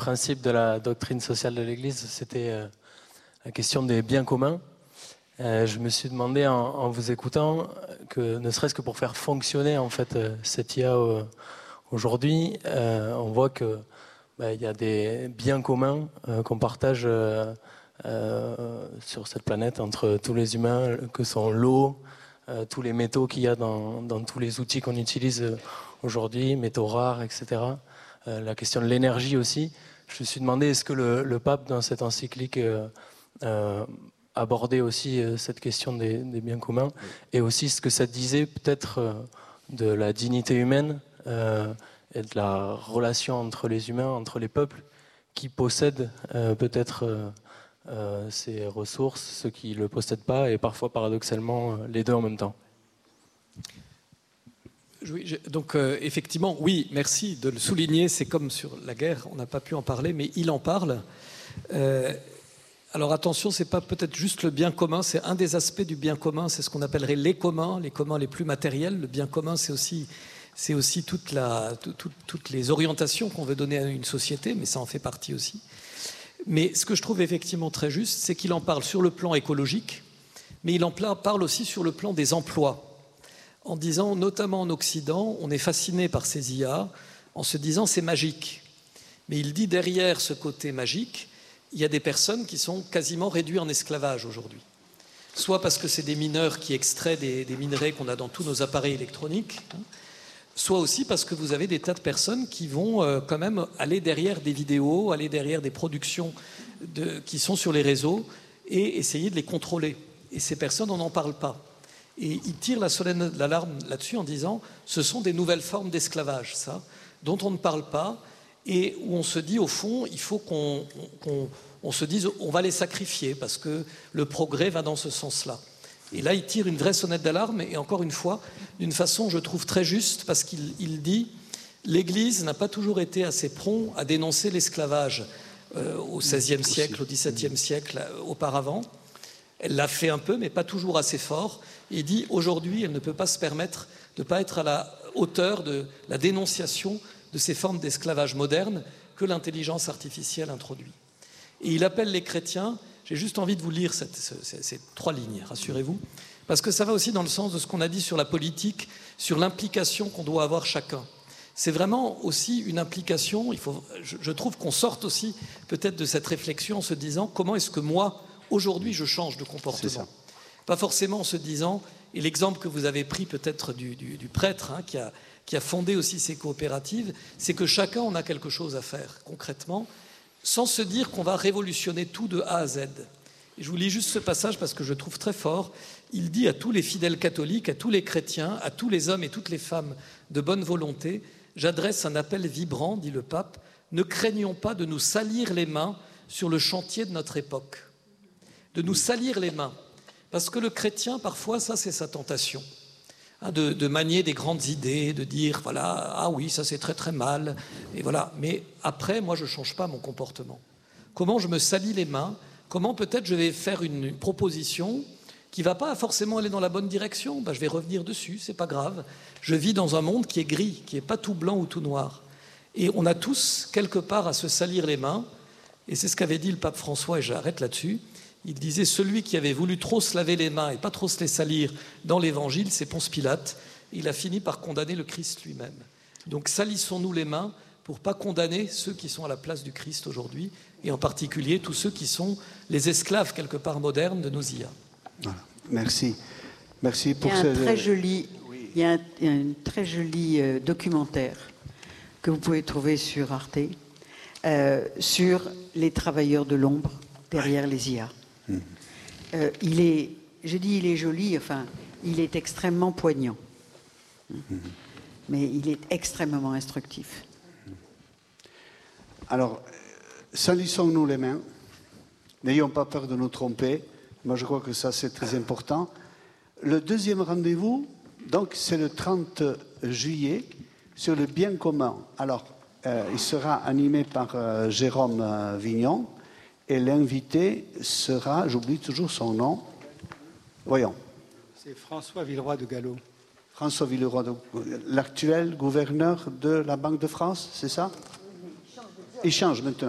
principe de la doctrine sociale de l'Église, c'était la question des biens communs. Je me suis demandé en vous écoutant que, ne serait-ce que pour faire fonctionner en fait cette IA aujourd'hui, on voit que il y a des biens communs qu'on partage sur cette planète entre tous les humains, que sont l'eau, tous les métaux qu'il y a dans tous les outils qu'on utilise aujourd'hui, métaux rares, etc. La question de l'énergie aussi. Je me suis demandé, est-ce que le pape, dans cette encyclique, abordait aussi cette question des biens communs, et aussi ce que ça disait peut-être de la dignité humaine et de la relation entre les humains, entre les peuples qui possèdent peut-être ces ressources, ceux qui ne le possèdent pas, et parfois paradoxalement les deux en même temps. Oui, donc effectivement, oui, merci de le souligner. C'est comme sur la guerre, on n'a pas pu en parler, mais il en parle. Alors attention, c'est pas peut-être juste le bien commun, c'est un des aspects du bien commun, c'est ce qu'on appellerait les communs les plus matériels. Le bien commun, c'est aussi toutes les orientations qu'on veut donner à une société, mais ça en fait partie aussi. Mais ce que je trouve effectivement très juste, c'est qu'il en parle sur le plan écologique, mais il en parle aussi sur le plan des emplois, en disant, notamment en Occident, on est fasciné par ces IA, en se disant c'est magique. Mais il dit derrière ce côté magique, il y a des personnes qui sont quasiment réduites en esclavage aujourd'hui. Soit parce que c'est des mineurs qui extraient des minerais qu'on a dans tous nos appareils électroniques, soit aussi parce que vous avez des tas de personnes qui vont quand même aller derrière des vidéos, aller derrière des productions qui sont sur les réseaux et essayer de les contrôler. Et ces personnes, on n'en parle pas. Et il tire la solennelle alarme là-dessus en disant ce sont des nouvelles formes d'esclavage, ça, dont on ne parle pas, et où on se dit au fond, il faut qu'on se dise on va les sacrifier parce que le progrès va dans ce sens-là. Et là, il tire une vraie sonnette d'alarme, et encore une fois, d'une façon, je trouve, très juste, parce qu'il dit l'Église n'a pas toujours été assez prompt à dénoncer l'esclavage au XVIe siècle, au XVIIe siècle auparavant. Elle l'a fait un peu, mais pas toujours assez fort. Et il dit aujourd'hui, elle ne peut pas se permettre de ne pas être à la hauteur de la dénonciation de ces formes d'esclavage moderne que l'intelligence artificielle introduit. Et il appelle les chrétiens, j'ai juste envie de vous lire ces 3 lignes, rassurez-vous, parce que ça va aussi dans le sens de ce qu'on a dit sur la politique, sur l'implication qu'on doit avoir chacun. C'est vraiment aussi une implication, je trouve qu'on sorte aussi peut-être de cette réflexion en se disant comment est-ce que moi, aujourd'hui, je change de comportement. Pas forcément en se disant, et l'exemple que vous avez pris peut-être du prêtre qui a fondé aussi ces coopératives, c'est que chacun en a quelque chose à faire concrètement, sans se dire qu'on va révolutionner tout de A à Z. Et je vous lis juste ce passage parce que je trouve très fort. Il dit à tous les fidèles catholiques, à tous les chrétiens, à tous les hommes et toutes les femmes de bonne volonté, j'adresse un appel vibrant, dit le pape, ne craignons pas de nous salir les mains sur le chantier de notre époque. De nous salir les mains. Parce que le chrétien, parfois, ça c'est sa tentation. De manier des grandes idées, de dire, voilà, ah oui, ça c'est très très mal, et voilà. Mais après, moi, je ne change pas mon comportement. Comment je me salis les mains? Comment peut-être je vais faire une proposition qui ne va pas forcément aller dans la bonne direction? Je vais revenir dessus, c'est pas grave. Je vis dans un monde qui est gris, qui n'est pas tout blanc ou tout noir. Et on a tous, quelque part, à se salir les mains, et c'est ce qu'avait dit le pape François, et j'arrête là-dessus. Il disait, celui qui avait voulu trop se laver les mains et pas trop se les salir dans l'Évangile, c'est Ponce Pilate. Il a fini par condamner le Christ lui-même. Donc salissons-nous les mains pour ne pas condamner ceux qui sont à la place du Christ aujourd'hui, et en particulier tous ceux qui sont les esclaves, quelque part modernes, de nos IA. Voilà. Merci. Merci pour il y a un très joli documentaire que vous pouvez trouver sur Arte sur les travailleurs de l'ombre derrière les IA. Il est joli, enfin, il est extrêmement poignant. Mais il est extrêmement instructif. Alors, salissons-nous les mains. N'ayons pas peur de nous tromper. Moi, je crois que ça, c'est très important. Le deuxième rendez-vous, donc, c'est le 30 juillet, sur le bien commun. Alors, il sera animé par Jérôme Vignon. Et l'invité sera, j'oublie toujours son nom, voyons. C'est François Villeroy de Gallo. François Villeroy, l'actuel gouverneur de la Banque de France, c'est ça? Il change maintenant.